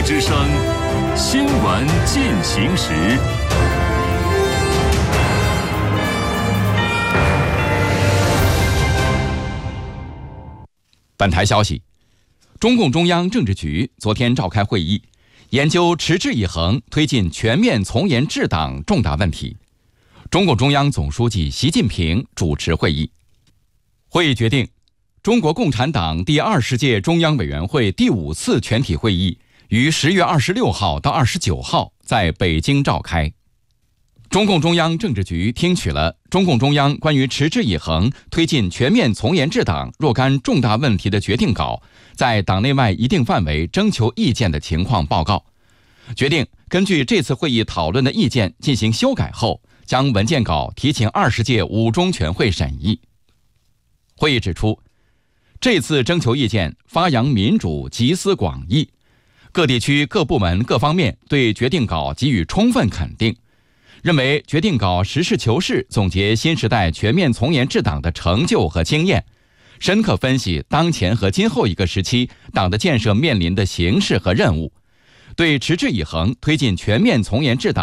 之声，新闻进行时。 本台消息，中共中央政治局昨天召开会议，研究持之以恒推进全面从严治党重大问题。中共中央总书记习近平主持会议。会议决定，中国共产党第20届中央委员会第5次全体会议于10月26号到29号在北京召开。中共中央政治局听取了中共中央关于持之以恒推进全面从严治党若干重大问题的决定稿，在党内外一定范围征求意见的情况报告，决定根据这次会议讨论的意见进行修改后，将文件稿提请20届5中全会审议。会议指出，这次征求意见发扬民主，集思广益，各地区各部门各方面对决定稿给予充分肯定，认为决定稿实事求是总结新时代全面从严治党的成就和经验，深刻分析当前和今后一个时期党的建设面临的形势和任务，对持之以恒推进全面从严治党